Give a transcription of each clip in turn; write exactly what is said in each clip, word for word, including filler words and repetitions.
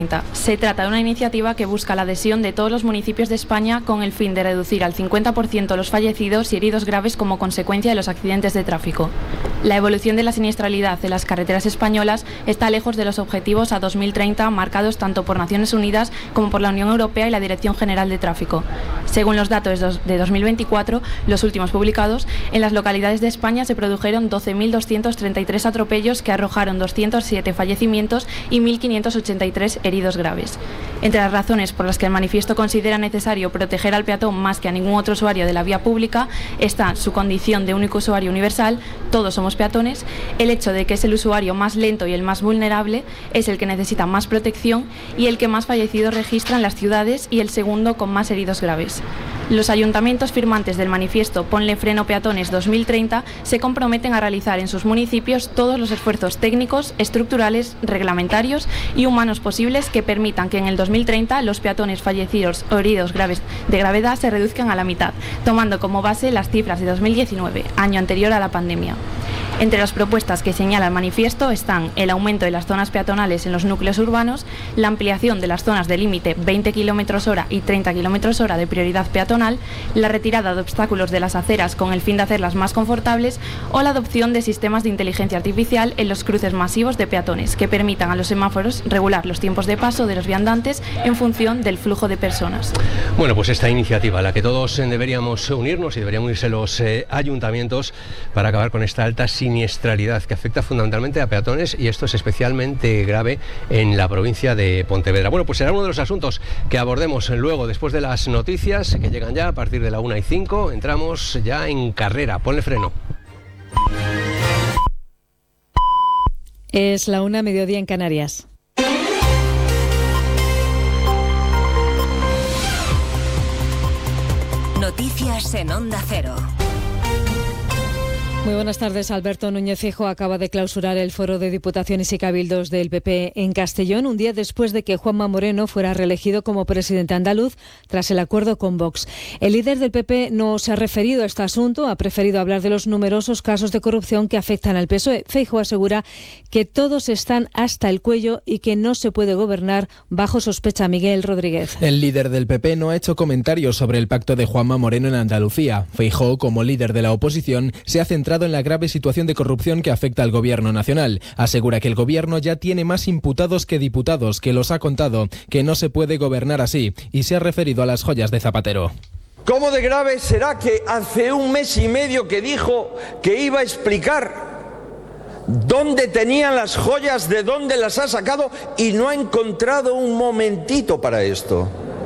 Se trata de una iniciativa que busca la adhesión de todos los municipios de España con el fin de reducir al cincuenta por ciento los fallecidos y heridos graves como consecuencia de los accidentes de tráfico. La evolución de la siniestralidad de las carreteras españolas está lejos de los objetivos a dos mil treinta marcados tanto por Naciones Unidas como por la Unión Europea y la Dirección General de Tráfico. Según los datos de dos mil veinticuatro, los últimos publicados, en las localidades de España se produjeron doce mil doscientos treinta y tres atropellos que arrojaron doscientos siete fallecimientos y mil quinientos ochenta y tres heridos graves. Entre las razones por las que el manifiesto considera necesario proteger al peatón más que a ningún otro usuario de la vía pública está su condición de único usuario universal, todos somos peatones, el hecho de que es el usuario más lento y el más vulnerable, es el que necesita más protección y el que más fallecidos registra en las ciudades y el segundo con más heridos graves. Los ayuntamientos firmantes del manifiesto Ponle Freno Peatones dos mil treinta se comprometen a realizar en sus municipios todos los esfuerzos técnicos, estructurales, reglamentarios y humanos posibles que permitan que en el dos mil treinta los peatones fallecidos o heridos graves de gravedad se reduzcan a la mitad, tomando como base las cifras de dos mil diecinueve, año anterior a la pandemia. Entre las propuestas que señala el manifiesto están el aumento de las zonas peatonales en los núcleos urbanos, la ampliación de las zonas de límite veinte kilómetros hora y treinta kilómetros hora de prioridad peatonal, la retirada de obstáculos de las aceras con el fin de hacerlas más confortables o la adopción de sistemas de inteligencia artificial en los cruces masivos de peatones que permitan a los semáforos regular los tiempos de paso de los viandantes en función del flujo de personas. Bueno, pues esta iniciativa a la que todos deberíamos unirnos y deberían unirse los eh, ayuntamientos para acabar con esta alta siniestralidad que afecta fundamentalmente a peatones, y esto es especialmente grave en la provincia de Pontevedra. Bueno, pues será uno de los asuntos que abordemos luego, después de las noticias que llegan ya a partir de la una y cinco. Entramos ya en carrera. Ponle freno. Es la una, mediodía en Canarias. Noticias en Onda Cero. Muy buenas tardes. Alberto Núñez Feijóo acaba de clausurar el foro de diputaciones y cabildos del P P en Castellón, un día después de que Juanma Moreno fuera reelegido como presidente andaluz tras el acuerdo con Vox. El líder del P P no se ha referido a este asunto, ha preferido hablar de los numerosos casos de corrupción que afectan al P S O E. Feijóo asegura que todos están hasta el cuello y que no se puede gobernar bajo sospecha. Miguel Rodríguez. El líder del P P no ha hecho comentarios sobre el pacto de Juanma Moreno en Andalucía. Feijóo, como líder de la oposición, se ha centrado en la grave situación de corrupción que afecta al gobierno nacional. Asegura que el gobierno ya tiene más imputados que diputados, que los ha contado, que no se puede gobernar así, y se ha referido a las joyas de Zapatero. ¿Cómo de grave será que hace un mes y medio que dijo que iba a explicar dónde tenían las joyas, de dónde las ha sacado, y no ha encontrado un momentito para esto?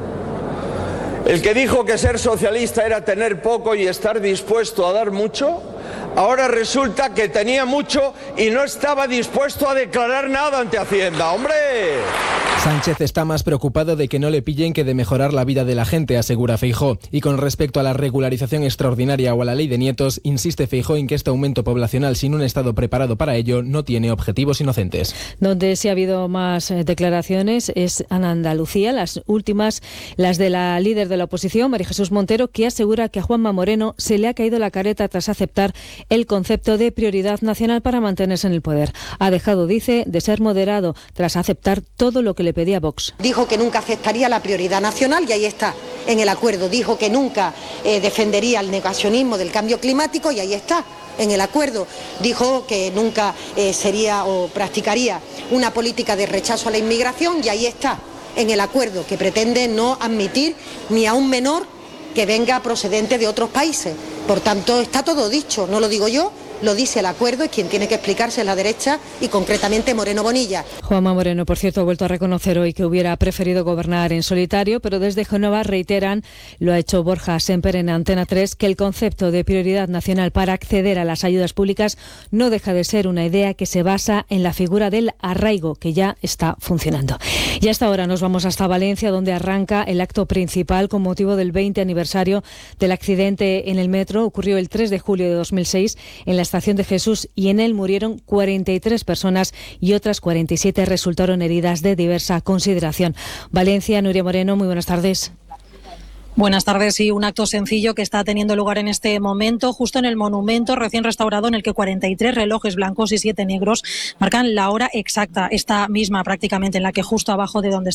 El que dijo que ser socialista era tener poco y estar dispuesto a dar mucho, ahora resulta que tenía mucho y no estaba dispuesto a declarar nada ante Hacienda. ¡Hombre! Sánchez está más preocupado de que no le pillen que de mejorar la vida de la gente, asegura Feijóo. Y con respecto a la regularización extraordinaria o a la ley de nietos, insiste Feijóo en que este aumento poblacional sin un Estado preparado para ello no tiene objetivos inocentes. Donde sí ha habido más declaraciones es en Andalucía, las últimas, las de la líder de la oposición, María Jesús Montero, que asegura que a Juanma Moreno se le ha caído la careta tras aceptar el concepto de prioridad nacional para mantenerse en el poder. Ha dejado, dice, de ser moderado tras aceptar todo lo que le pedía Vox. Dijo que nunca aceptaría la prioridad nacional y ahí está, en el acuerdo. Dijo que nunca eh, defendería el negacionismo del cambio climático y ahí está, en el acuerdo. Dijo que nunca eh, sería o practicaría una política de rechazo a la inmigración y ahí está, en el acuerdo, que pretende no admitir ni a un menor que venga procedente de otros países. Por tanto, está todo dicho, no lo digo yo, lo dice el acuerdo, y quien tiene que explicarse es la derecha y concretamente Moreno Bonilla. Juanma Moreno, por cierto, ha vuelto a reconocer hoy que hubiera preferido gobernar en solitario, pero desde Génova reiteran, lo ha hecho Borja Semper en Antena tres, que el concepto de prioridad nacional para acceder a las ayudas públicas no deja de ser una idea que se basa en la figura del arraigo, que ya está funcionando. Y hasta ahora nos vamos hasta Valencia, donde arranca el acto principal con motivo del veinte aniversario del accidente en el metro. Ocurrió el tres de julio de dos mil seis en la Estación de Jesús y en él murieron cuarenta y tres personas y otras cuarenta y siete resultaron heridas de diversa consideración. Valencia, Nuria Moreno, muy buenas tardes. Buenas tardes. Y un acto sencillo que está teniendo lugar en este momento, justo en el monumento recién restaurado, en el que cuarenta y tres relojes blancos y siete negros marcan la hora exacta, esta misma prácticamente, en la que justo abajo de donde